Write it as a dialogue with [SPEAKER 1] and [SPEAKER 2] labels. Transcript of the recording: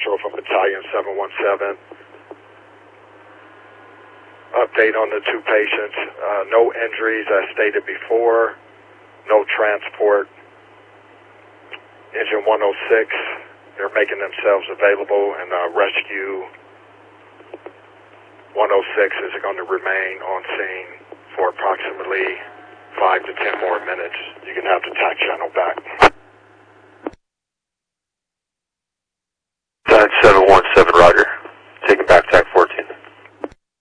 [SPEAKER 1] Central from Battalion 717. Update on the 2 patients. No injuries as stated before. No transport. Engine 106, they're making themselves available, and rescue 106 is going to remain on scene for approximately 5 to 10 more minutes. You can have the TAC channel back.